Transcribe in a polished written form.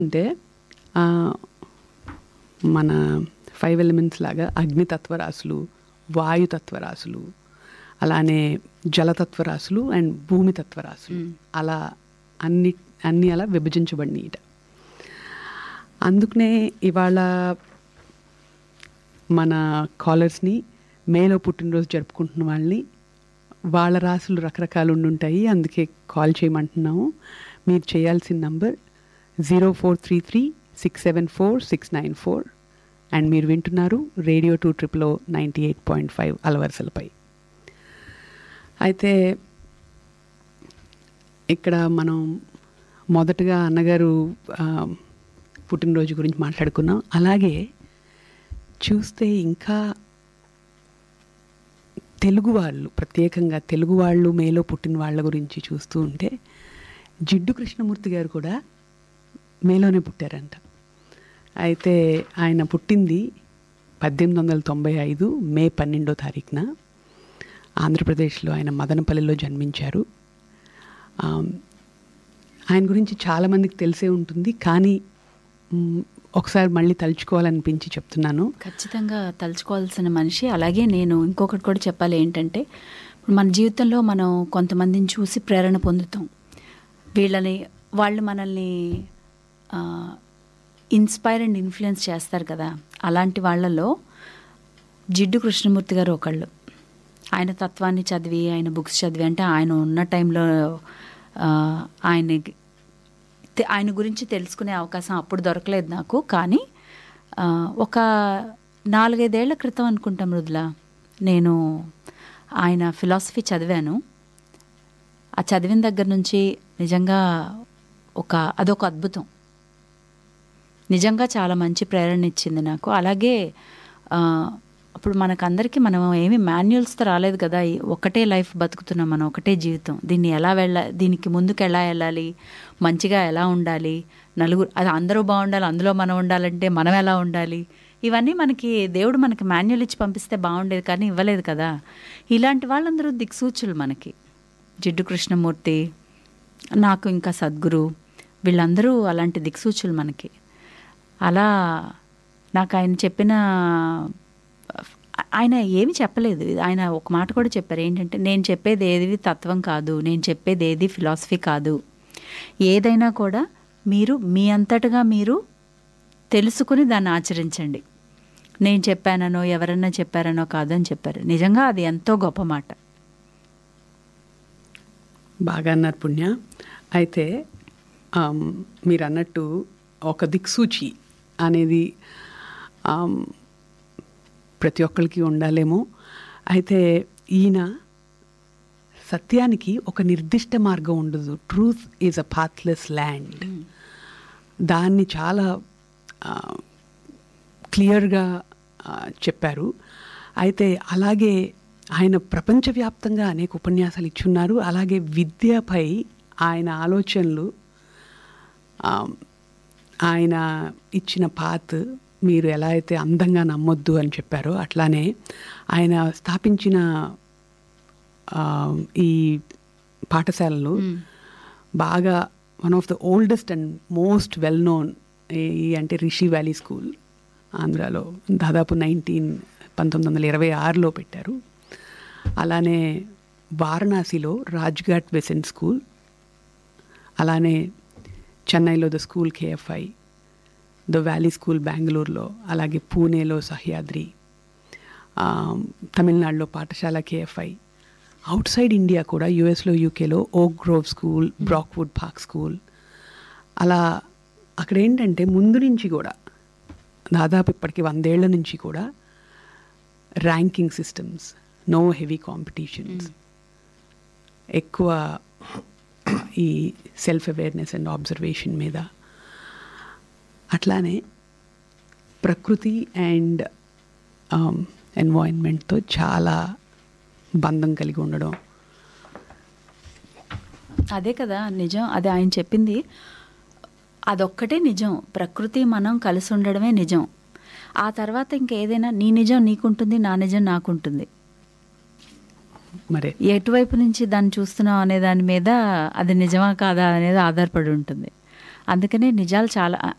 అంటే మన 5 ఎలిమెంట్స్ లాగా అగ్నితత్వ రాశులు, వాయుతత్వ రాశులు, అలానే జలతత్వ రాశులు అండ్ భూమితత్వ రాశులు అలా అన్నీ అలా విభజించబడినాయి. అందుకనే ఇవాళ మన కాలర్స్ని మేలో పుట్టినరోజు జరుపుకుంటున్న వాళ్ళని వాళ్ళ రాసులు రకరకాలు ఉండుంటాయి, అందుకే కాల్ చేయమంటున్నాము. మీరు చేయాల్సిన నంబర్ 0433674694 అండ్ మీరు వింటున్నారు రేడియో 200 98.5 అలవరసలపై. అయితే ఇక్కడ మనం మొదటగా అన్నగారు పుట్టినరోజు గురించి మాట్లాడుకున్నాం. అలాగే చూస్తే ఇంకా తెలుగు వాళ్ళు, ప్రత్యేకంగా తెలుగు వాళ్ళు మేలో పుట్టిన వాళ్ళ గురించి చూస్తూ ఉంటే జిడ్డు కృష్ణమూర్తి గారు కూడా మేలోనే పుట్టారంట. అయితే ఆయన పుట్టింది 1895 మే 12వ తారీఖున ఆంధ్రప్రదేశ్లో ఆయన మదనపల్లిలో జన్మించారు. ఆయన గురించి చాలామందికి తెలిసే ఉంటుంది, కానీ ఒకసారి మళ్ళీ తలుచుకోవాలనిపించి చెప్తున్నాను. ఖచ్చితంగా తలుచుకోవాల్సిన మనిషి. అలాగే నేను ఇంకొకటి కూడా చెప్పాలి ఏంటంటే, మన జీవితంలో మనం కొంతమందిని చూసి ప్రేరణ పొందుతాం. వాళ్ళు మనల్ని ఇన్స్పైర్ అండ్ ఇన్ఫ్లుయెన్స్ చేస్తారు కదా. అలాంటి వాళ్ళలో జిడ్డు కృష్ణమూర్తి గారు ఒకళ్ళు. ఆయన తత్వాన్ని చదివి, ఆయన బుక్స్ చదివి, అంటే ఆయన ఉన్న టైంలో ఆయన గురించి తెలుసుకునే అవకాశం అప్పుడు దొరకలేదు నాకు. కానీ ఒక 4-5 ఏళ్ల క్రితం అనుకుంటా మృదుల, నేను ఆయన ఫిలాసఫీ చదివాను. ఆ చదివిన దగ్గర నుంచి నిజంగా అదొక అద్భుతం. నిజంగా చాలా మంచి ప్రేరణ ఇచ్చింది నాకు. అలాగే అప్పుడు మనకందరికీ మనం ఏమి మాన్యువల్స్తో రాలేదు కదా. ఒకటే లైఫ్ బతుకుతున్నాం మనం, ఒకటే జీవితం. దీనికి ముందుకు ఎలా వెళ్ళాలి, మంచిగా ఎలా ఉండాలి, అది అందరూ బాగుండాలి, అందులో మనం ఉండాలంటే మనం ఎలా ఉండాలి, ఇవన్నీ దేవుడు మనకి మాన్యువల్ ఇచ్చి పంపిస్తే బాగుండేది, కానీ ఇవ్వలేదు కదా. ఇలాంటి వాళ్ళందరూ దిక్సూచులు మనకి. జిడ్డు కృష్ణమూర్తి, నాకు ఇంకా సద్గురు, వీళ్ళందరూ అలాంటి దిక్సూచులు మనకి. అలా నాకు ఆయన ఏమి చెప్పలేదు. ఆయన ఒక మాట కూడా చెప్పారు, ఏంటంటే నేను చెప్పేది ఏది తత్వం కాదు, నేను చెప్పేది ఏది ఫిలాసఫీ కాదు, ఏదైనా కూడా మీరు మీ అంతటగా మీరు తెలుసుకుని దాన్ని ఆచరించండి, నేను చెప్పానో ఎవరన్నా చెప్పారనో కాదు అని చెప్పారు. నిజంగా అది ఎంతో గొప్ప మాట. బాగా అన్నారు పుణ్య. అయితే మీరు అన్నట్టు ఒక దిక్సూచి అనేది ప్రతి ఒక్కరికి ఉండాలేమో. అయితే ఈయన సత్యానికి ఒక నిర్దిష్ట మార్గం ఉండదు. Truth is a pathless land. దాన్ని చాలా క్లియర్గా చెప్పారు. అయితే అలాగే ఆయన ప్రపంచవ్యాప్తంగా అనేక ఉపన్యాసాలు ఇచ్చున్నారు. అలాగే విద్యపై ఆయన ఆలోచనలు, ఆయన ఇచ్చిన పాత్, మీరు ఎలా అయితే అందంగా నమ్మొద్దు అని చెప్పారో అట్లానే ఆయన స్థాపించిన ఈ పాఠశాలలు బాగా one of the oldest and most well known అంటే రిషి వ్యాలీ స్కూల్ ఆంధ్రాలో దాదాపు 1926లో పెట్టారు. అలానే వారణాసిలో రాజ్ఘాట్ బెసెంట్ స్కూల్, అలానే చెన్నైలో the school KFI, the valley school బెంగళూరులో, అలాగే పూణేలో సహ్యాద్రి, తమిళనాడులో పాఠశాల KFI, అవుట్ సైడ్ ఇండియా కూడా యుఎస్లో UKలో ఓక్ grove school, Brockwood park school. అలా అక్కడ ఏంటంటే ముందు నుంచి కూడా దాదాపు ఇప్పటికి 100 ఏళ్ల నుంచి కూడా ranking systems, no heavy competitions, ఎక్కువ ఈ సెల్ఫ్ అవేర్నెస్ అండ్ ఆబ్జర్వేషన్ మీద, అట్లానే ప్రకృతి అండ్ ఎన్వైరన్మెంట్తో చాలా బంధం కలిగి ఉండడం. అదే కదా నిజం. అది ఆయన చెప్పింది అదొక్కటే నిజం. ప్రకృతి మనం కలిసి ఉండడమే నిజం. ఆ తర్వాత ఇంకేదైనా నీ నిజం నీకుంటుంది, నా నిజం నాకుంటుంది. మరి ఎటువైపు నుంచి దాన్ని చూస్తున్నాం అనే దాని మీద అది నిజమా కాదా అనేది ఆధారపడి ఉంటుంది. అందుకనే నిజాలు చాలా